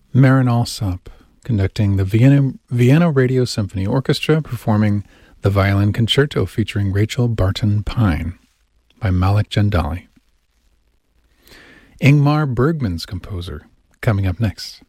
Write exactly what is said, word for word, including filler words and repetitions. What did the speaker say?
Marin Alsop conducting the Vienna, Vienna Radio Symphony Orchestra performing the Violin Concerto featuring Rachel Barton Pine by Malik Jandali. Ingmar Bergman's composer coming up next.